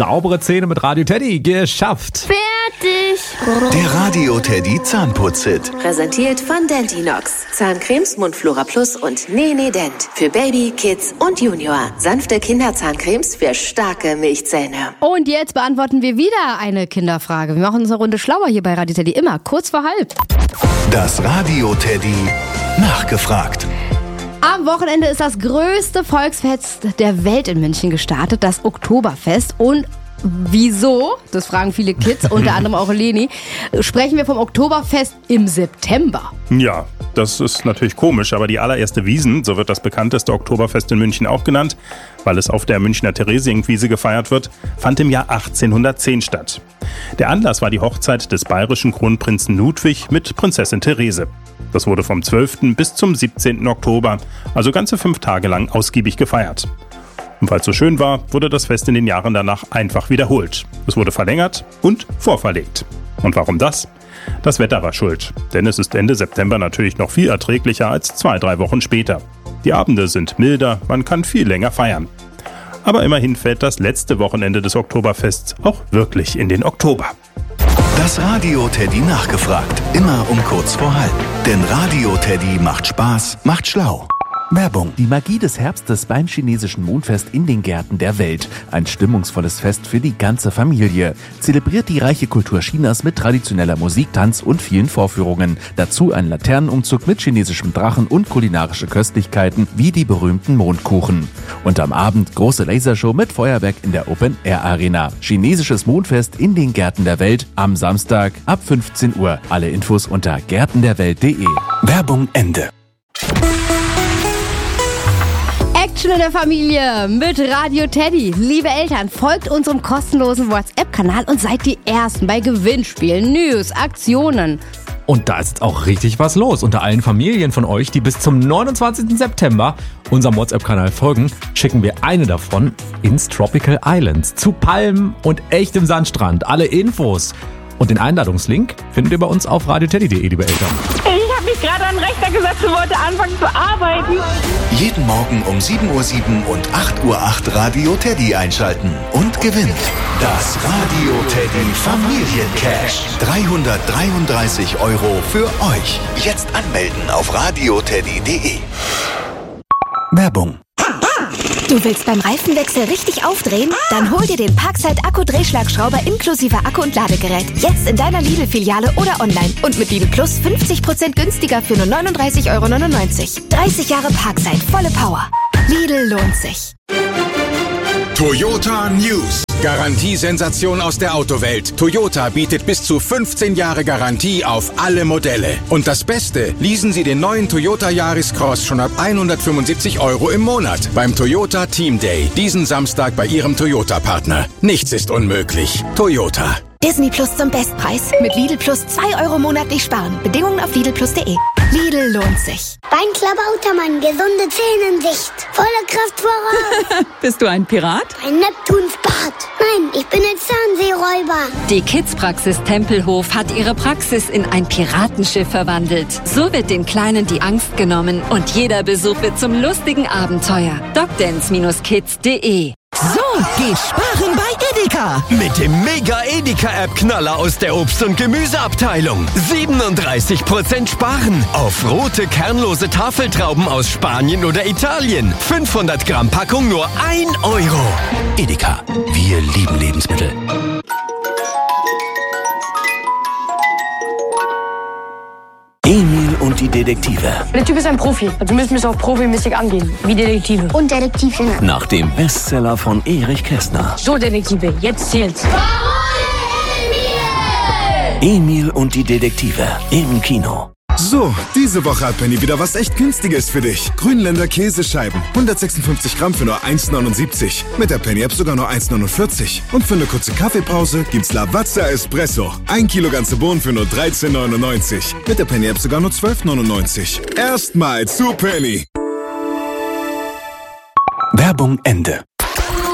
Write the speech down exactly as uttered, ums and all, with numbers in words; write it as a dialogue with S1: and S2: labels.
S1: Saubere Zähne mit Radio Teddy geschafft.
S2: Fertig.
S3: Der Radio Teddy Zahnputz-Hit.
S4: Präsentiert von Dentinox. Zahncremes, Mundflora Plus und Nene Dent. Für Baby, Kids und Junior. Sanfte Kinderzahncremes für starke Milchzähne.
S2: Und jetzt beantworten wir wieder eine Kinderfrage. Wir machen uns eine Runde schlauer hier bei Radio Teddy. Immer kurz vor halb.
S3: Das Radio Teddy nachgefragt.
S2: Am Wochenende ist das größte Volksfest der Welt in München gestartet, das Oktoberfest. Und wieso, das fragen viele Kids, unter anderem auch Leni, sprechen wir vom Oktoberfest im September.
S5: Ja, das ist natürlich komisch, aber die allererste Wiesn, so wird das bekannteste Oktoberfest in München auch genannt, weil es auf der Münchner Theresienwiese gefeiert wird, fand im Jahr achtzehnhundertzehn statt. Der Anlass war die Hochzeit des bayerischen Kronprinzen Ludwig mit Prinzessin Therese. Das wurde vom zwölften bis zum siebzehnten Oktober, also ganze fünf Tage lang ausgiebig gefeiert. Und weil es so schön war, wurde das Fest in den Jahren danach einfach wiederholt. Es wurde verlängert und vorverlegt. Und warum das? Das Wetter war schuld, denn es ist Ende September natürlich noch viel erträglicher als zwei, drei Wochen später. Die Abende sind milder, man kann viel länger feiern. Aber immerhin fällt das letzte Wochenende des Oktoberfests auch wirklich in den Oktober.
S3: Das Radio Teddy nachgefragt. Immer um kurz vor halb. Denn Radio Teddy macht Spaß, macht schlau. Werbung.
S6: Die Magie des Herbstes beim chinesischen Mondfest in den Gärten der Welt. Ein stimmungsvolles Fest für die ganze Familie. Zelebriert die reiche Kultur Chinas mit traditioneller Musik, Tanz und vielen Vorführungen. Dazu ein Laternenumzug mit chinesischem Drachen und kulinarische Köstlichkeiten wie die berühmten Mondkuchen. Und am Abend große Lasershow mit Feuerwerk in der Open-Air-Arena. Chinesisches Mondfest in den Gärten der Welt am Samstag ab fünfzehn Uhr. Alle Infos unter gärtenderwelt punkt de.
S3: Werbung Ende.
S2: Action in der Familie mit Radio Teddy. Liebe Eltern, folgt unserem kostenlosen WhatsApp-Kanal und seid die Ersten bei Gewinnspielen, News, Aktionen.
S1: Und da ist auch richtig was los. Unter allen Familien von euch, die bis zum neunundzwanzigsten September unserem WhatsApp-Kanal folgen, schicken wir eine davon ins Tropical Islands zu Palmen und echtem Sandstrand. Alle Infos und den Einladungslink findet ihr bei uns auf radio teddy punkt de, liebe Eltern.
S7: Ich habe mich gerade an den Rechner gesetzt und wollte anfangen zu arbeiten.
S3: Jeden Morgen um sieben Uhr sieben und acht Uhr acht Radio Teddy einschalten und gewinnt das Radio Teddy Familiencash. dreihundertdreiunddreißig Euro für euch. Jetzt anmelden auf radio teddy punkt de. Werbung.
S8: Du willst beim Reifenwechsel richtig aufdrehen? Dann hol dir den Parkside Akku-Drehschlagschrauber inklusive Akku und Ladegerät. Jetzt in deiner Lidl-Filiale oder online. Und mit Lidl Plus fünfzig Prozent günstiger für nur neununddreißig Euro neunundneunzig. dreißig Jahre Parkside, volle Power. Lidl lohnt sich.
S9: Toyota News. Garantiesensation aus der Autowelt. Toyota bietet bis zu fünfzehn Jahre Garantie auf alle Modelle. Und das Beste, leasen Sie den neuen Toyota Yaris Cross schon ab hundertfünfundsiebzig Euro im Monat beim Toyota Team Day. Diesen Samstag bei Ihrem Toyota-Partner. Nichts ist unmöglich. Toyota.
S8: Disney Plus zum Bestpreis. Mit Lidl Plus zwei Euro monatlich sparen. Bedingungen auf lidl plus punkt de. Lidl lohnt sich.
S10: Bein Klabautermann, gesunde Zähne in Sicht. Voller Kraft voraus.
S11: Bist du ein Pirat?
S10: Ein Neptunsbart. Nein, ich bin ein Zahnseeräuber.
S12: Die Kids-Praxis Tempelhof hat ihre Praxis in ein Piratenschiff verwandelt. So wird den Kleinen die Angst genommen und jeder Besuch wird zum lustigen Abenteuer. docdance kids punkt de.
S13: So, geht sparen bei Edeka. Mit dem Mega-Edeka-App-Knaller aus der Obst- und Gemüseabteilung. siebenunddreißig Prozent sparen auf rote, kernlose Tafeltrauben aus Spanien oder Italien. fünfhundert Gramm Packung nur ein Euro.
S3: Edeka, wir lieben Lebensmittel. Emil und die Detektive.
S14: Der Typ ist ein Profi, also müssen wir es auch profimäßig angehen, wie Detektive.
S10: Und Detektivin.
S3: Nach dem Bestseller von Erich Kästner.
S14: So, Detektive, jetzt zählt's.
S3: Emil und die Detektive im Kino.
S15: So, diese Woche hat Penny wieder was echt Günstiges für dich. Grünländer Käsescheiben. hundertsechsundfünfzig Gramm für nur eins neunundsiebzig. Mit der Penny-App sogar nur eins neunundvierzig. Und für eine kurze Kaffeepause gibt's Lavazza Espresso. Ein Kilo ganze Bohnen für nur dreizehn neunundneunzig. Mit der Penny-App sogar nur zwölf neunundneunzig. Erstmal zu Penny.
S3: Werbung Ende.